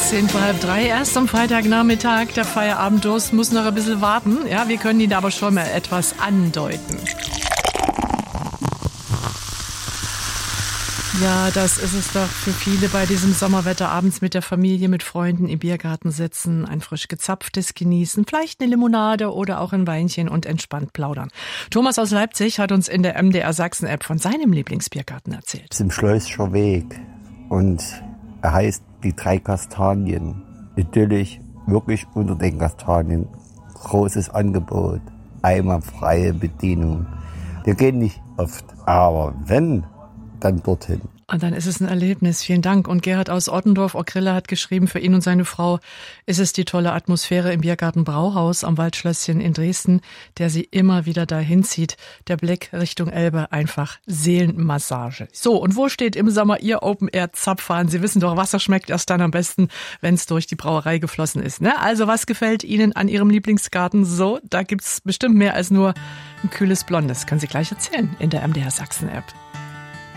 10 vor halb 3, erst am Freitagnachmittag. Der Feierabenddurst muss noch ein bisschen warten. Ja, wir können Ihnen aber schon mal etwas andeuten. Ja, das ist es doch für viele bei diesem Sommerwetter, abends mit der Familie, mit Freunden im Biergarten sitzen, ein frisch gezapftes genießen, vielleicht eine Limonade oder auch ein Weinchen und entspannt plaudern. Thomas aus Leipzig hat uns in der MDR Sachsen-App von seinem Lieblingsbiergarten erzählt. Das ist im Schleusischer Weg und er heißt die 3 Kastanien. Idyllisch, wirklich unter den Kastanien. Großes Angebot, einwandfreie Bedienung. Wir gehen nicht oft, aber wenn, dann dorthin. Und dann ist es ein Erlebnis. Vielen Dank. Und Gerhard aus Ottendorf, Okrilla, hat geschrieben, für ihn und seine Frau ist es die tolle Atmosphäre im Biergarten Brauhaus am Waldschlösschen in Dresden, der sie immer wieder dahin zieht. Der Blick Richtung Elbe, einfach Seelenmassage. So, und wo steht im Sommer Ihr Open-Air-Zapfhahn? Sie wissen doch, Wasser schmeckt erst dann am besten, wenn es durch die Brauerei geflossen ist, ne? Also, was gefällt Ihnen an Ihrem Lieblingsgarten so? Da gibt's bestimmt mehr als nur ein kühles Blondes. Können Sie gleich erzählen in der MDR Sachsen-App.